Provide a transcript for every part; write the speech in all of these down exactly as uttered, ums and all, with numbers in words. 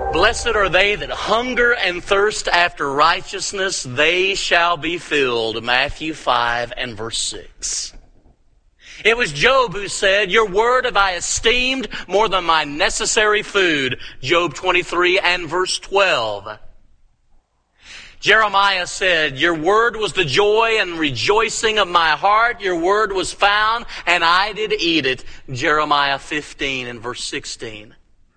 Blessed are they that hunger and thirst after righteousness, they shall be filled. Matthew five and verse six. It was Job who said, your word have I esteemed more than my necessary food. Job twenty-three and verse twelve. Jeremiah said, your word was the joy and rejoicing of my heart. Your word was found, and I did eat it. Jeremiah fifteen and verse sixteen.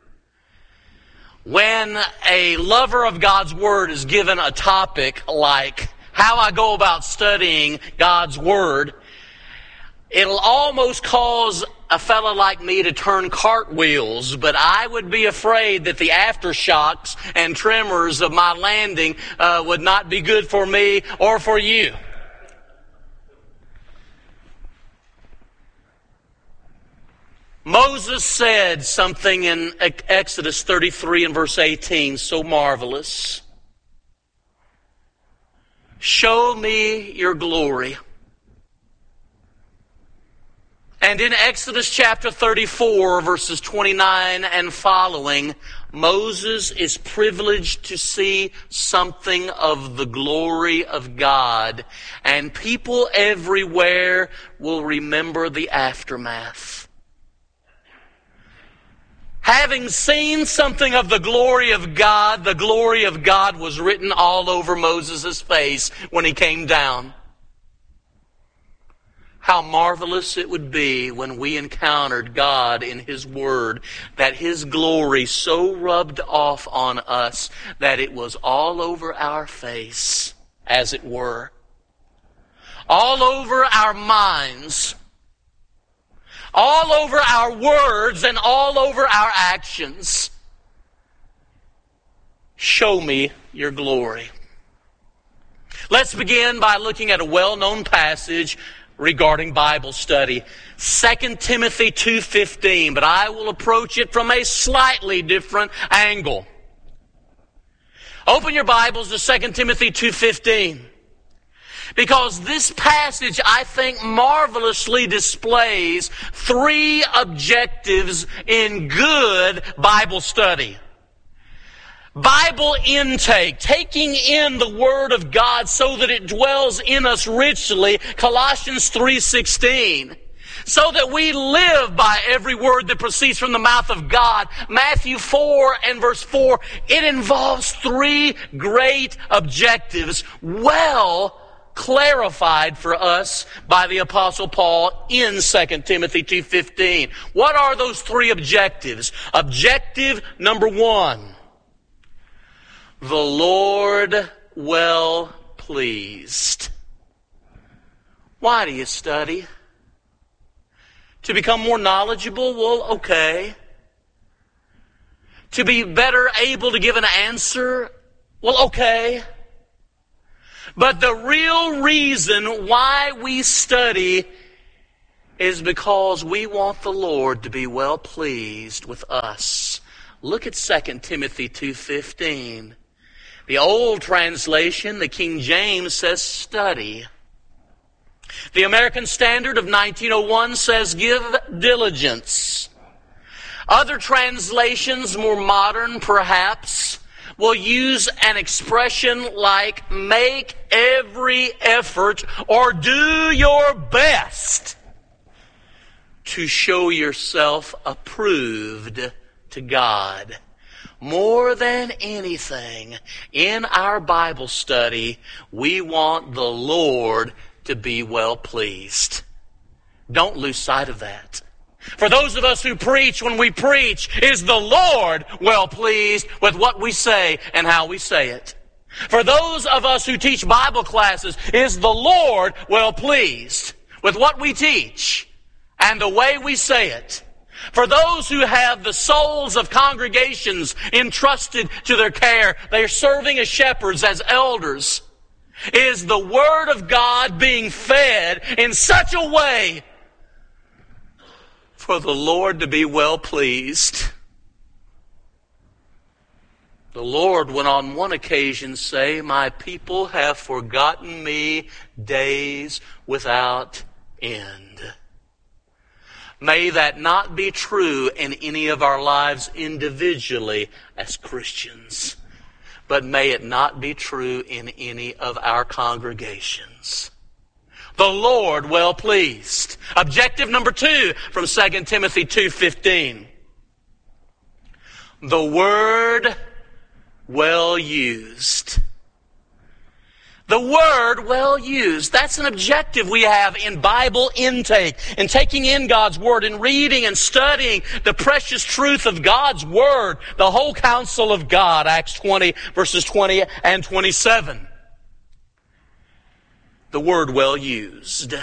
When a lover of God's Word is given a topic like how I go about studying God's Word, it'll almost cause a fellow like me to turn cartwheels, but I would be afraid that the aftershocks and tremors of my landing uh, would not be good for me or for you. Moses said something in Exodus thirty-three and verse eighteen, so marvelous. Show me your glory. And in Exodus chapter thirty-four, verses twenty-nine and following, Moses is privileged to see something of the glory of God. And people everywhere will remember the aftermath. Having seen something of the glory of God, the glory of God was written all over Moses' face when he came down. How marvelous it would be when we encountered God in His Word, that His glory so rubbed off on us that it was all over our face, as it were. All over our minds. All over our words and all over our actions. Show me your glory. Let's begin by looking at a well-known passage regarding Bible study. Second Timothy two fifteen, but I will approach it from a slightly different angle. Open your Bibles to Second Timothy two fifteen. Because this passage, I think, marvelously displays three objectives in good Bible study. Bible intake, taking in the Word of God so that it dwells in us richly, Colossians three sixteen. So that we live by every word that proceeds from the mouth of God, Matthew four and verse four. It involves three great objectives, well clarified for us by the Apostle Paul in Second Timothy two fifteen. What are those three objectives? Objective number one, the Lord well pleased. Why do you study? To become more knowledgeable? Well, okay. To be better able to give an answer? Well, okay. But the real reason why we study is because we want the Lord to be well pleased with us. Look at Second Timothy two fifteen. The old translation, the King James, says study. The American Standard of nineteen oh one says give diligence. Other translations, more modern perhaps, will use an expression like make every effort or do your best to show yourself approved to God. More than anything, in our Bible study, we want the Lord to be well pleased. Don't lose sight of that. For those of us who preach, when we preach, is the Lord well pleased with what we say and how we say it? For those of us who teach Bible classes, is the Lord well pleased with what we teach and the way we say it? For those who have the souls of congregations entrusted to their care, they are serving as shepherds, as elders. Is the Word of God being fed in such a way for the Lord to be well pleased? The Lord would on one occasion say, my people have forgotten me days without end. May that not be true in any of our lives individually as Christians, but may it not be true in any of our congregations. The Lord well pleased. Objective number two from Second Timothy two fifteen. The word well used. The word well used. That's an objective we have in Bible intake, in taking in God's Word, in reading and studying the precious truth of God's Word, the whole counsel of God, Acts twenty, verses twenty and twenty-seven. The word well used.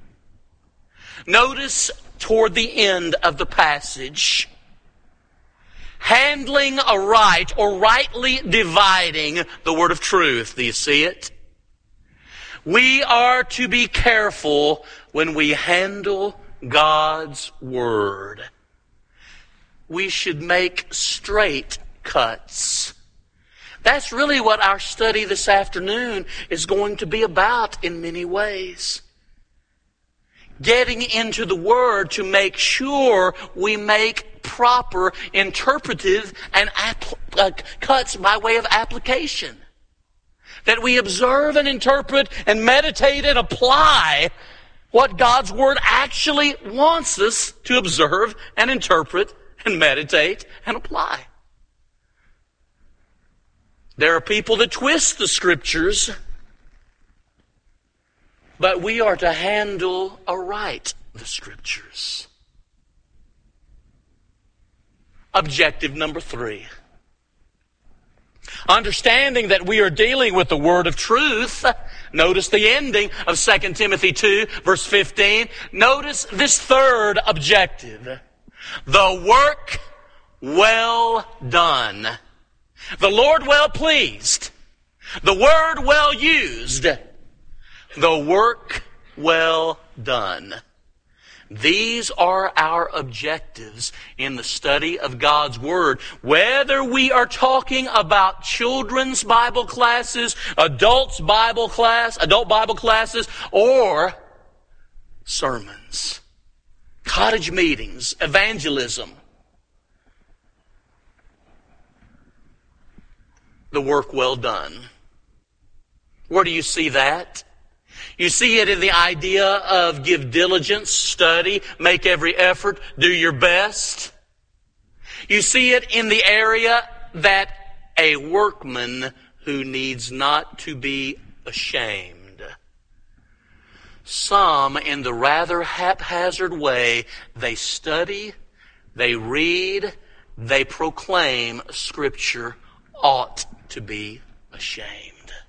Notice toward the end of the passage, handling aright or rightly dividing the word of truth. Do you see it? We are to be careful when we handle God's Word. We should make straight cuts. That's really what our study this afternoon is going to be about in many ways. Getting into the Word to make sure we make proper interpretive and apl- uh, cuts by way of application. That we observe and interpret and meditate and apply what God's Word actually wants us to observe and interpret and meditate and apply. There are people that twist the Scriptures, but we are to handle aright the Scriptures. Objective number three. Understanding that we are dealing with the word of truth. Notice the ending of Second Timothy two, verse fifteen. Notice this third objective. The work well done. The Lord well pleased. The word well used. The work well done. These are our objectives in the study of God's Word. Whether we are talking about children's Bible classes, adults Bible class, adult Bible classes, or sermons, cottage meetings, evangelism. The work well done. Where do you see that? You see it in the idea of give diligence, study, make every effort, do your best. You see it in the area that a workman who needs not to be ashamed. Some, in the rather haphazard way, they study, they read, they proclaim Scripture, ought to be ashamed.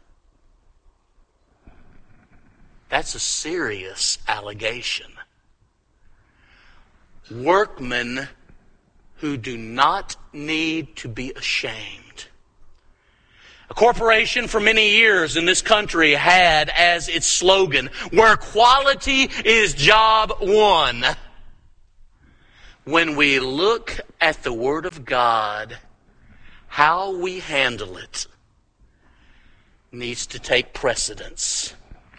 That's a serious allegation. Workmen who do not need to be ashamed. A corporation for many years in this country had as its slogan, where quality is job one. When we look at the Word of God, how we handle it needs to take precedence.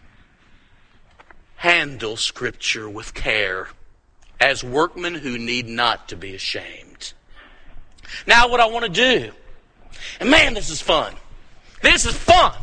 Handle Scripture with care as workmen who need not to be ashamed. Now what I want to do, and man, this is fun. This is fun.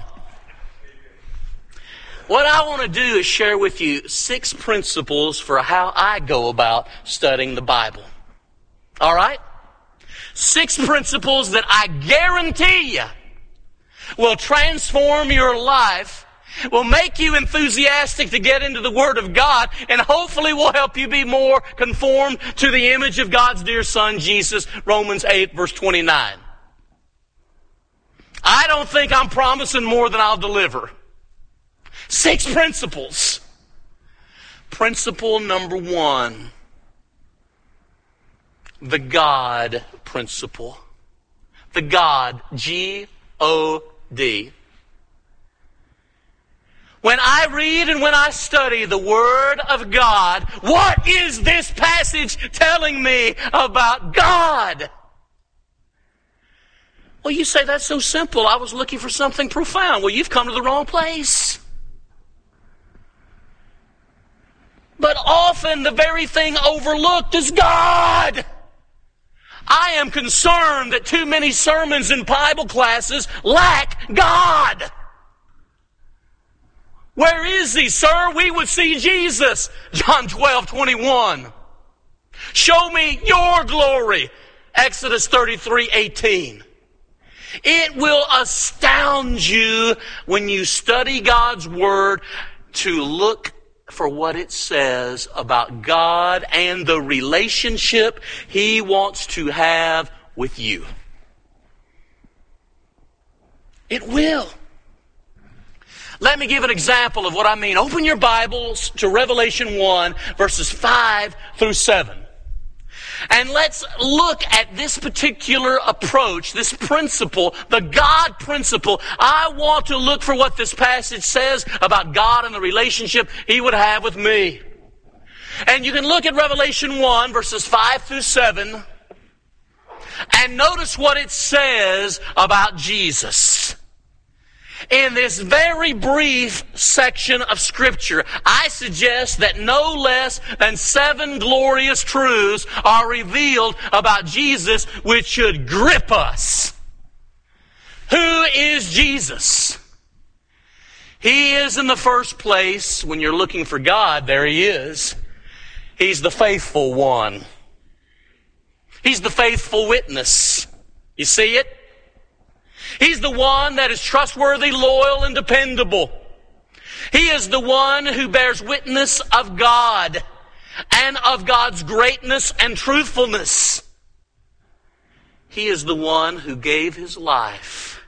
What I want to do is share with you six principles for how I go about studying the Bible. All right? Six principles that I guarantee you will transform your life, will make you enthusiastic to get into the Word of God, and hopefully will help you be more conformed to the image of God's dear Son, Jesus, Romans eight, verse twenty-nine. I don't think I'm promising more than I'll deliver. Six principles. Principle number one, the God principle. The God, G O D. When I read and when I study the Word of God, what is this passage telling me about God? Well, you say that's so simple. I was looking for something profound. Well, you've come to the wrong place. But often the very thing overlooked is God. I am concerned that too many sermons in Bible classes lack God. Where is He, sir? We would see Jesus. John twelve twenty-one. Show me your glory. Exodus thirty-three eighteen. It will astound you when you study God's Word to look for what it says about God and the relationship He wants to have with you. It will. Let me give an example of what I mean. Open your Bibles to Revelation one, verses five through seven. And let's look at this particular approach, this principle, the God principle. I want to look for what this passage says about God and the relationship He would have with me. And you can look at Revelation one, verses five through seven, and notice what it says about Jesus. In this very brief section of Scripture, I suggest that no less than seven glorious truths are revealed about Jesus which should grip us. Who is Jesus? He is, in the first place, when you're looking for God, there He is. He's the faithful one. He's the faithful witness. You see it? He's the one that is trustworthy, loyal, and dependable. He is the one who bears witness of God and of God's greatness and truthfulness. He is the one who gave His life.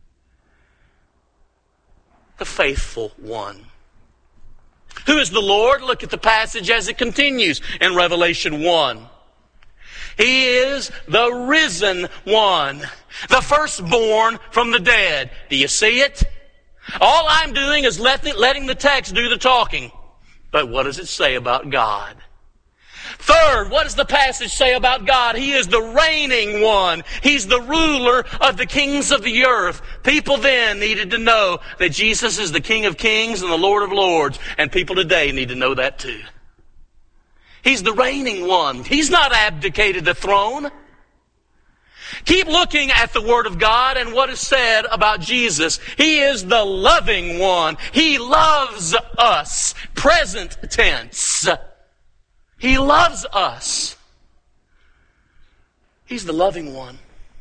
The faithful one. Who is the Lord? Look at the passage as it continues in Revelation one. He is the risen one, the firstborn from the dead. Do you see it? All I'm doing is letting the text do the talking. But what does it say about God? Third, what does the passage say about God? He is the reigning one. He's the ruler of the kings of the earth. People then needed to know that Jesus is the King of kings and the Lord of lords. And people today need to know that too. He's the reigning one. He's not abdicated the throne. Keep looking at the Word of God and what is said about Jesus. He is the loving one. He loves us. Present tense. He loves us. He's the loving one.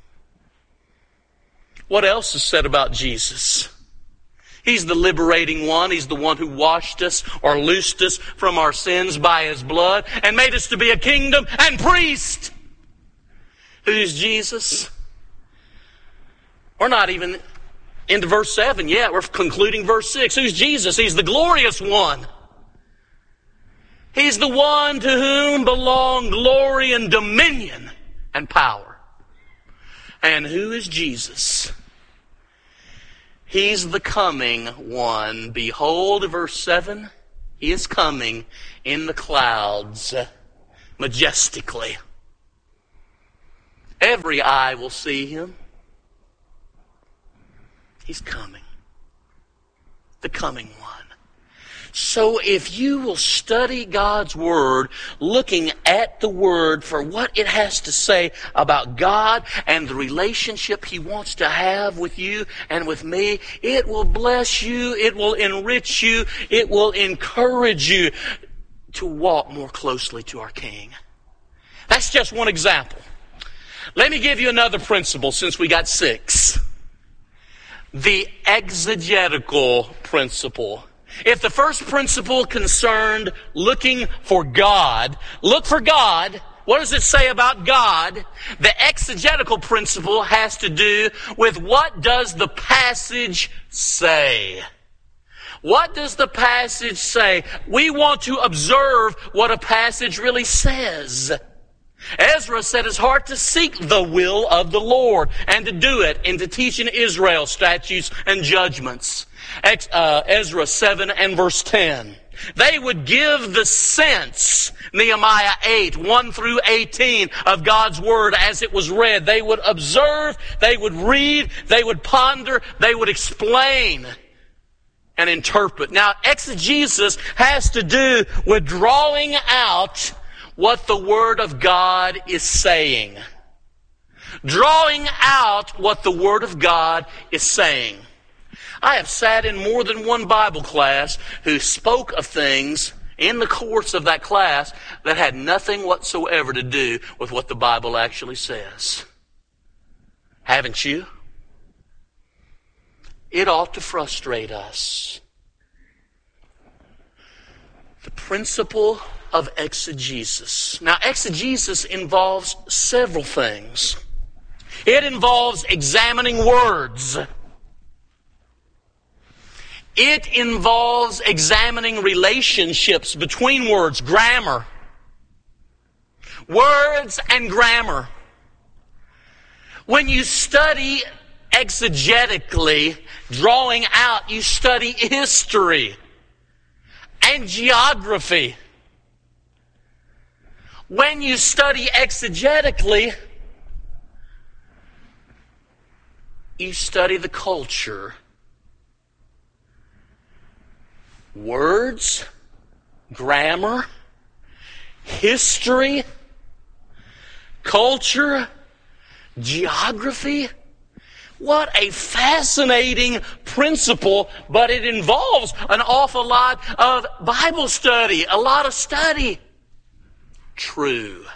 What else is said about Jesus? He's the liberating one. He's the one who washed us or loosed us from our sins by His blood and made us to be a kingdom and priest. Who's Jesus? We're not even into verse seven yet. We're concluding verse six. Who's Jesus? He's the glorious one. He's the one to whom belong glory and dominion and power. And who is Jesus? He's the coming one. Behold, verse seven, He is coming in the clouds majestically. Every eye will see Him. He's coming. The coming one. So if you will study God's Word, looking at the Word for what it has to say about God and the relationship He wants to have with you and with me, it will bless you, it will enrich you, it will encourage you to walk more closely to our King. That's just one example. Let me give you another principle since we got six. The exegetical principle. If the first principle concerned looking for God, look for God. What does it say about God? The exegetical principle has to do with what does the passage say? What does the passage say? We want to observe what a passage really says. Ezra set his heart to seek the will of the Lord and to do it and to teach in Israel statutes and judgments. Ex, uh, Ezra seven and verse ten. They would give the sense, Nehemiah eight, one through eighteen, of God's Word as it was read. They would observe, they would read, they would ponder, they would explain and interpret. Now, exegesis has to do with drawing out what the Word of God is saying. Drawing out what the Word of God is saying. I have sat in more than one Bible class who spoke of things in the course of that class that had nothing whatsoever to do with what the Bible actually says. Haven't you? It ought to frustrate us. The principle of exegesis. Now, exegesis involves several things. It involves examining words. It involves examining relationships between words, grammar. Words and grammar. When you study exegetically, drawing out, you study history and geography. When you study exegetically, you study the culture. Words, grammar, history, culture, geography. What a fascinating principle, but it involves an awful lot of Bible study, a lot of study. True.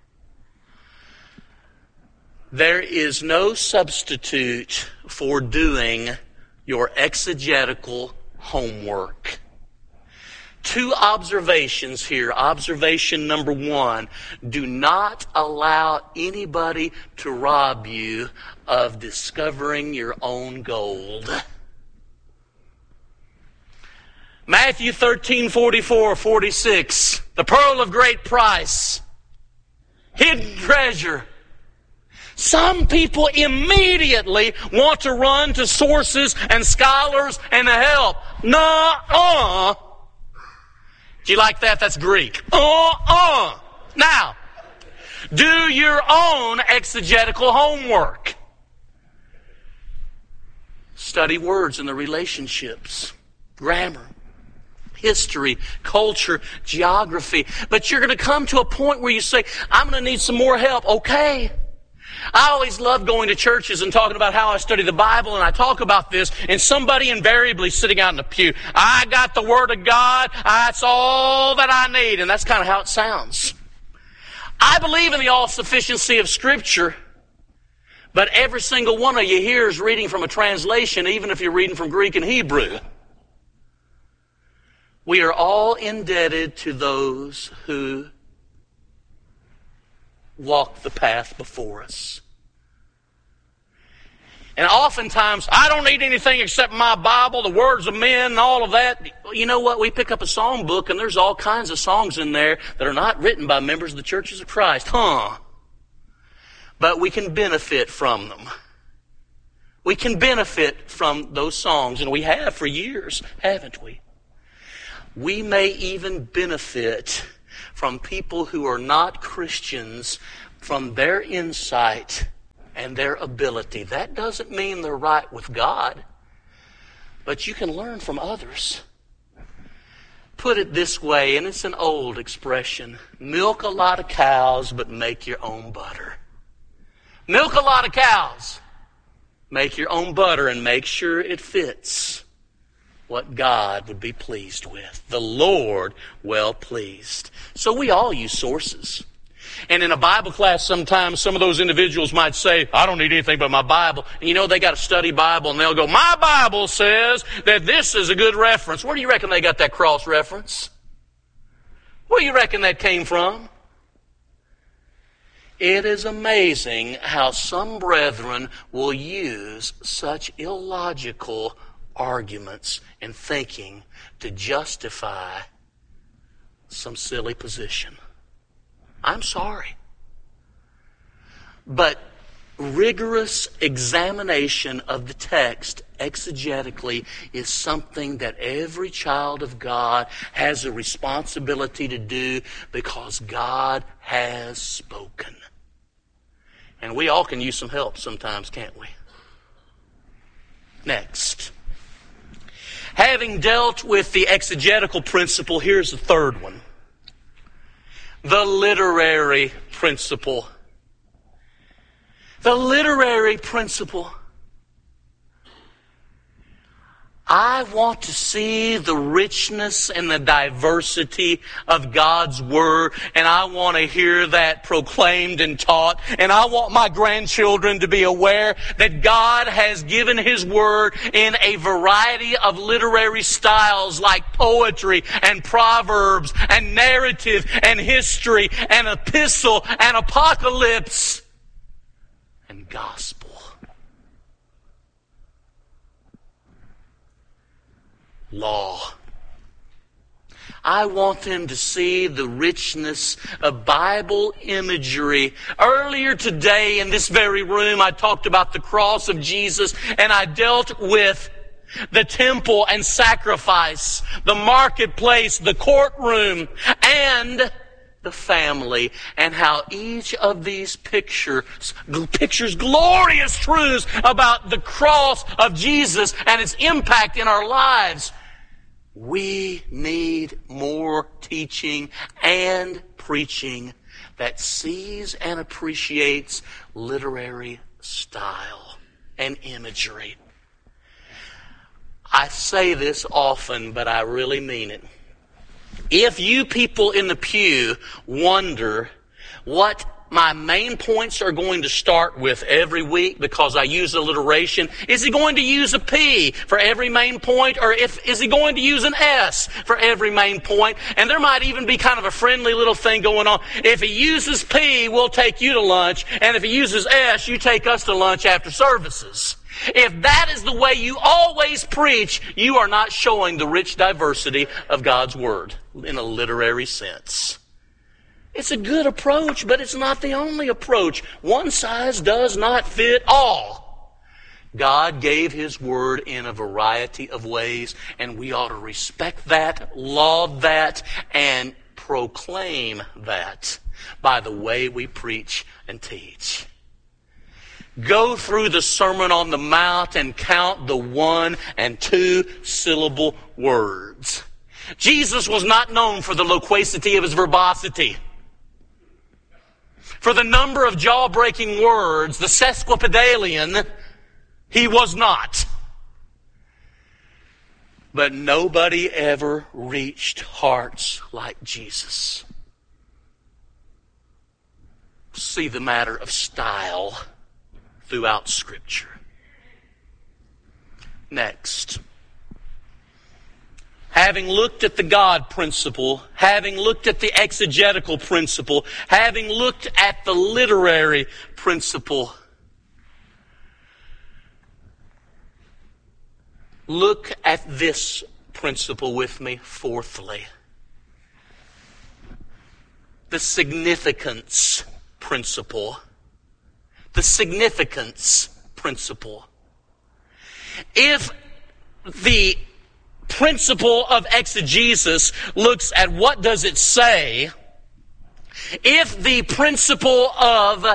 There is no substitute for doing your exegetical homework. Two observations here. Observation number one, do not allow anybody to rob you of discovering your own gold. Matthew thirteen, forty-four, forty-six, the pearl of great price, hidden treasure. Some people immediately want to run to sources and scholars and help. Nuh-uh. Do you like that? That's Greek. Uh-uh. Now, do your own exegetical homework. Study words and the relationships, grammar, history, culture, geography. But you're going to come to a point where you say, I'm going to need some more help. Okay. I always love going to churches and talking about how I study the Bible, and I talk about this, and somebody invariably sitting out in the pew, I got the Word of God, that's all that I need, and that's kind of how it sounds. I believe in the all-sufficiency of Scripture, but every single one of you here is reading from a translation, even if you're reading from Greek and Hebrew. We are all indebted to those who walk the path before us. And oftentimes, I don't need anything except my Bible, the words of men, and all of that. You know what? We pick up a song book, and there's all kinds of songs in there that are not written by members of the Churches of Christ. Huh? But we can benefit from them. We can benefit from those songs, and we have for years, haven't we? We may even benefit from people who are not Christians, from their insight and their ability. That doesn't mean they're right with God, but you can learn from others. Put it this way, and it's an old expression, milk a lot of cows, but make your own butter. Milk a lot of cows, make your own butter, and make sure it fits what God would be pleased with. The Lord well pleased. So we all use sources. And in a Bible class sometimes some of those individuals might say, I don't need anything but my Bible. And you know, they got a study Bible and they'll go, my Bible says that this is a good reference. Where do you reckon they got that cross reference? Where do you reckon that came from? It is amazing how some brethren will use such illogical arguments and thinking to justify some silly position. I'm sorry. But rigorous examination of the text exegetically is something that every child of God has a responsibility to do because God has spoken. And we all can use some help sometimes, can't we? Next. Having dealt with the exegetical principle, here's the third one. The literary principle. The literary principle. I want to see the richness and the diversity of God's Word, and I want to hear that proclaimed and taught, and I want my grandchildren to be aware that God has given His Word in a variety of literary styles like poetry and proverbs and narrative and history and epistle and apocalypse and gospel. Law. I want them to see the richness of Bible imagery. Earlier today in this very room, I talked about the cross of Jesus, and I dealt with the temple and sacrifice, the marketplace, the courtroom, and the family, and how each of these pictures pictures glorious truths about the cross of Jesus and its impact in our lives. We need more teaching and preaching that sees and appreciates literary style and imagery. I say this often, but I really mean it. If you people in the pew wonder what my main points are going to start with every week because I use alliteration, is he going to use a P for every main point, or if is he going to use an S for every main point? And there might even be kind of a friendly little thing going on. If he uses P, we'll take you to lunch, and if he uses S, you take us to lunch after services. If that is the way you always preach, you are not showing the rich diversity of God's Word in a literary sense. It's a good approach, but it's not the only approach. One size does not fit all. God gave His Word in a variety of ways, and we ought to respect that, laud that, and proclaim that by the way we preach and teach. Go through the Sermon on the Mount and count the one and two syllable words. Jesus was not known for the loquacity of His verbosity. For the number of jaw-breaking words, the sesquipedalian, He was not. But nobody ever reached hearts like Jesus. See the matter of style throughout Scripture. Next. Having looked at the God principle, having looked at the exegetical principle, having looked at the literary principle, look at this principle with me, fourthly. The significance principle. The significance principle. If the principle of exegesis looks at what does it say, if the principle of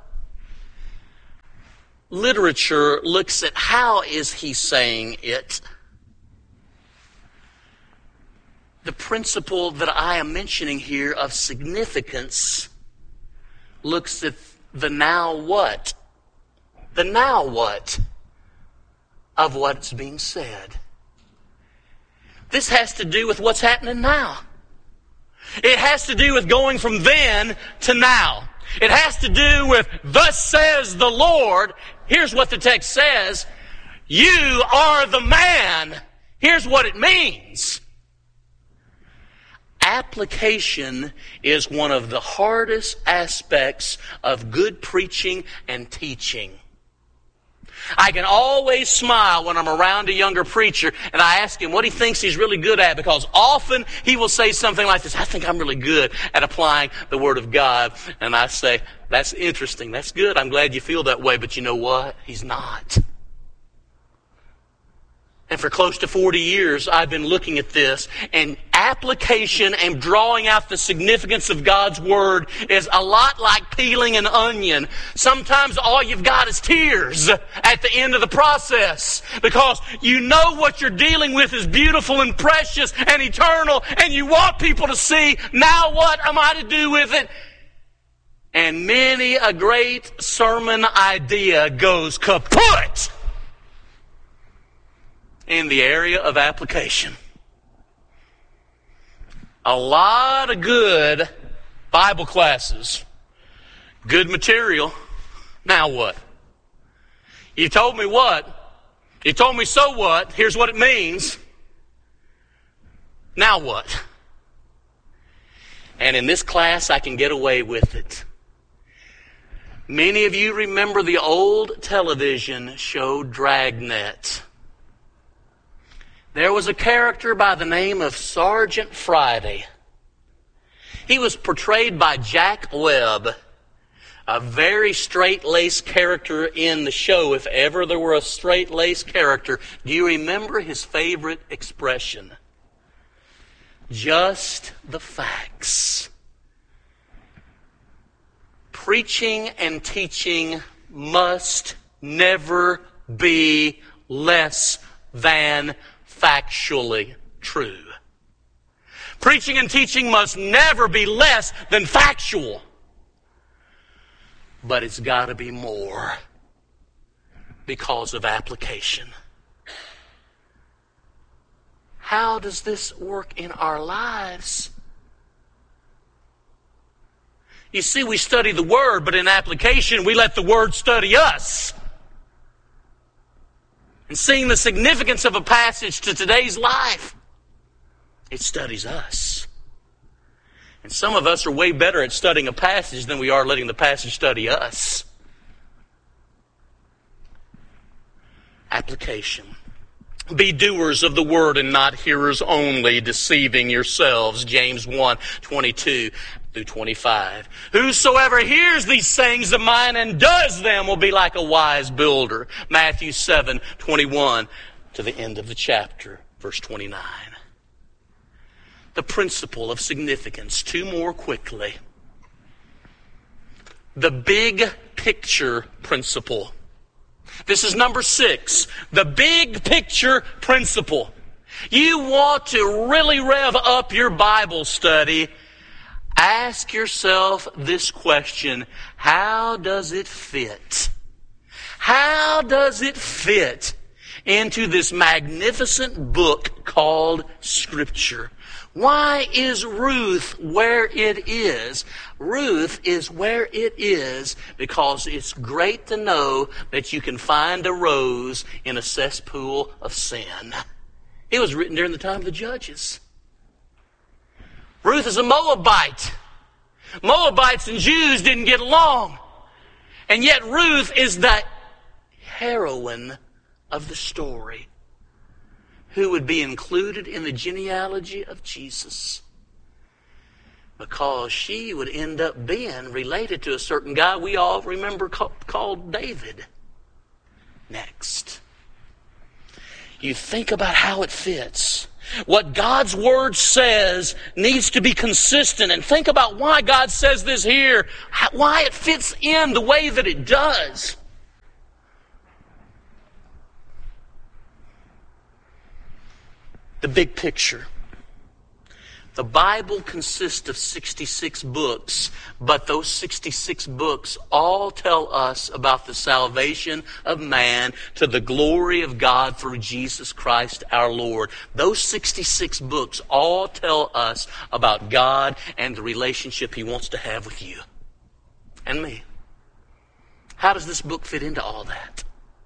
literature looks at how is he saying it, the principle that I am mentioning here of significance looks at the now what, the now what of what's being said. This has to do with what's happening now. It has to do with going from then to now. It has to do with, thus says the Lord. Here's what the text says. You are the man. Here's what it means. Application is one of the hardest aspects of good preaching and teaching. I can always smile when I'm around a younger preacher and I ask him what he thinks he's really good at, because often he will say something like this: I think I'm really good at applying the Word of God. And I say, that's interesting, that's good, I'm glad you feel that way, but you know what? He's not. And for close to forty years, I've been looking at this, and application and drawing out the significance of God's Word is a lot like peeling an onion. Sometimes all you've got is tears at the end of the process because you know what you're dealing with is beautiful and precious and eternal, and you want people to see, now what am I to do with it? And many a great sermon idea goes kaput in the area of application. A lot of good Bible classes, good material. Now what? You told me what? You told me so what? Here's what it means. Now what? And in this class, I can get away with it. Many of you remember the old television show Dragnet. There was a character by the name of Sergeant Friday. He was portrayed by Jack Webb, a very straight-laced character in the show. If ever there were a straight-laced character, do you remember his favorite expression? Just the facts. Preaching and teaching must never be less than factually true. Preaching and teaching must never be less than factual. But it's got to be more because of application. How does this work in our lives? You see, we study the Word, but in application, we let the Word study us. And seeing the significance of a passage to today's life, it studies us. And some of us are way better at studying a passage than we are letting the passage study us. Application. Be doers of the word and not hearers only, deceiving yourselves. James one, twenty-two through twenty-five. Whosoever hears these things of mine and does them will be like a wise builder. Matthew seven, twenty-one to the end of the chapter, verse twenty-nine. The principle of significance. Two more quickly. The big picture principle. This is number six. The big picture principle. You want to really rev up your Bible study. Ask yourself this question. How does it fit? How does it fit into this magnificent book called Scripture? Why is Ruth where it is? Ruth is where it is because it's great to know that you can find a rose in a cesspool of sin. It was written during the time of the Judges. Ruth is a Moabite. Moabites and Jews didn't get along. And yet Ruth is the heroine of the story, who would be included in the genealogy of Jesus because she would end up being related to a certain guy we all remember called David. Next. You think about how it fits. What God's Word says needs to be consistent, and think about why God says this here, why it fits in the way that it does. The big picture. The Bible consists of sixty-six books, but those sixty-six books all tell us about the salvation of man to the glory of God through Jesus Christ our Lord. Those sixty-six books all tell us about God and the relationship He wants to have with you and me. How does this book fit into all that?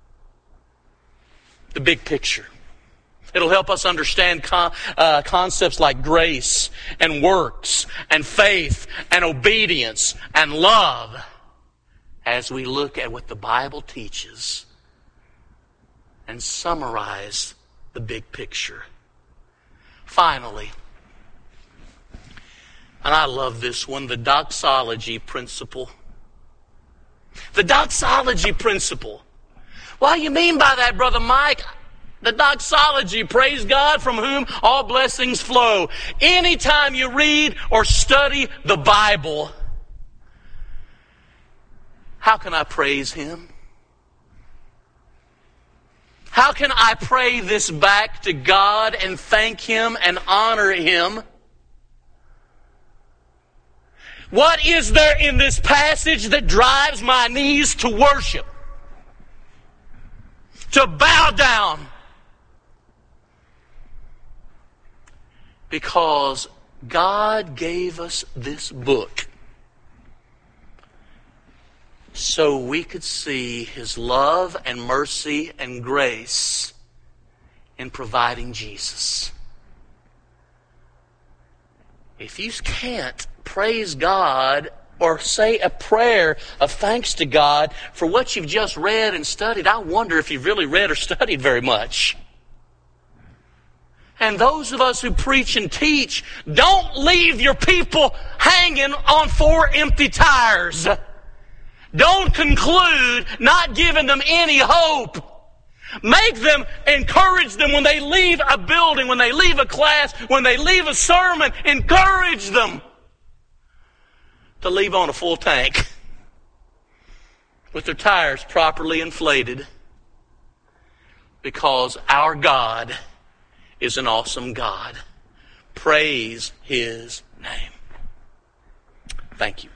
The big picture. It'll help us understand con- uh, concepts like grace and works and faith and obedience and love as we look at what the Bible teaches and summarize the big picture. Finally, and I love this one, the doxology principle. The doxology principle. What do you mean by that, Brother Mike? The doxology, praise God from whom all blessings flow. Anytime you read or study the Bible, how can I praise Him? How can I pray this back to God and thank Him and honor Him? What is there in this passage that drives my knees to worship? To bow down? Because God gave us this book so we could see His love and mercy and grace in providing Jesus. If you can't praise God or say a prayer of thanks to God for what you've just read and studied, I wonder if you've really read or studied very much. And those of us who preach and teach, don't leave your people hanging on four empty tires. Don't conclude not giving them any hope. Make them, encourage them when they leave a building, when they leave a class, when they leave a sermon. Encourage them to leave on a full tank with their tires properly inflated, because our God is an awesome God. Praise His name. Thank you.